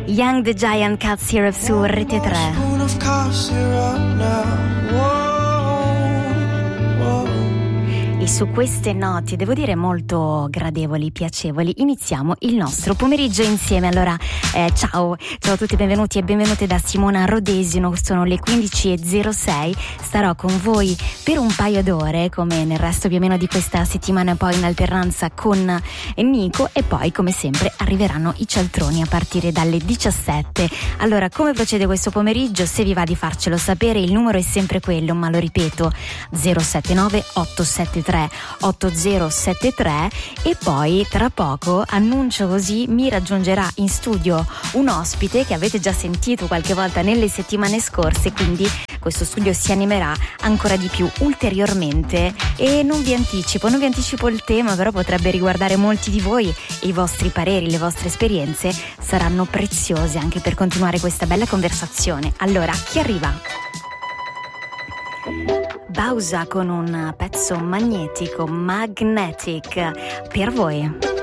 Young the Giant Cat Syrup su Rete 3. E su queste note, devo dire molto gradevoli, piacevoli, iniziamo il nostro pomeriggio insieme. Allora, ciao a tutti, benvenuti e benvenute da Simona Rodesino. Sono le 15:06, starò con voi per un paio d'ore, come nel resto più o meno di questa settimana, poi in alternanza con Nico, e poi come sempre arriveranno i cialtroni a partire dalle 17. Allora, come procede questo pomeriggio? Se vi va di farcelo sapere, il numero è sempre quello, ma lo ripeto, 079 873 8073, e poi tra poco annuncio così mi raggiungerà in studio un ospite che avete già sentito qualche volta nelle settimane scorse, quindi questo studio si animerà ancora di più ulteriormente e non vi anticipo il tema, però potrebbe riguardare molti di voi e i vostri pareri, le vostre esperienze saranno preziose anche per continuare questa bella conversazione. Allora, chi arriva? Bausa con un pezzo magnetico, Magnetic, per voi.